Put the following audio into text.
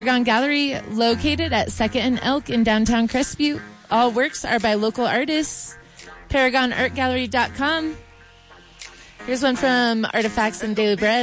Paragon Gallery, located at 2nd and Elk in downtown Crestview. All works are by local artists. ParagonArtGallery.com. Here's one from Artifacts and Daily Bread.